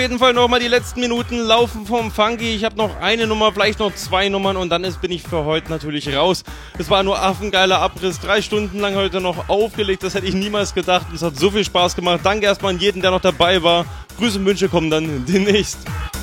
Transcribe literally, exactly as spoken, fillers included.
Auf jeden Fall nochmal die letzten Minuten laufen vom Funky. Ich habe noch eine Nummer, vielleicht noch zwei Nummern und dann ist, bin ich für heute natürlich raus. Es war nur affengeiler Abriss, drei Stunden lang heute noch aufgelegt, das hätte ich niemals gedacht. Es hat so viel Spaß gemacht. Danke erstmal an jeden, der noch dabei war. Grüße und Wünsche kommen dann demnächst.